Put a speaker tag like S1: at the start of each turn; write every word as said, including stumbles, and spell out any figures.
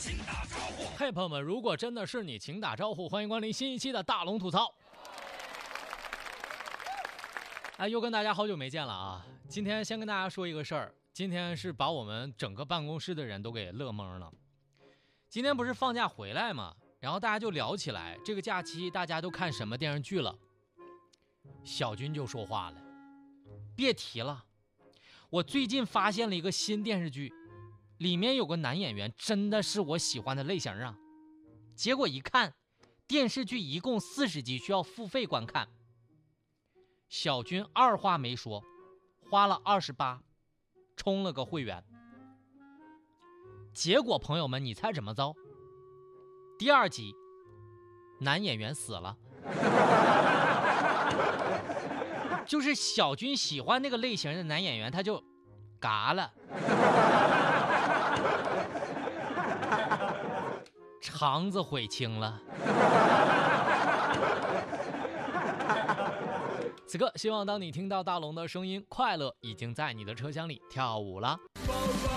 S1: 嘿，朋友们，如果真的是你，请打招呼，欢迎光临新一期的大龙吐槽。哎，又跟大家好久没见了啊！今天先跟大家说一个事儿，今天是把我们整个办公室的人都给乐懵了。今天不是放假回来嘛，然后大家就聊起来，这个假期大家都看什么电视剧了。小军就说话了，别提了，我最近发现了一个新电视剧，里面有个男演员真的是我喜欢的类型啊。结果一看，电视剧一共四十集，需要付费观看。小军二话没说，花了二十八，充了个会员。结果朋友们，你猜怎么着？第二集，男演员死了。就是小军喜欢那个类型的男演员，他就嘎了，肠子悔青了。此刻，希望当你听到大龙的声音，快乐已经在你的车厢里跳舞了。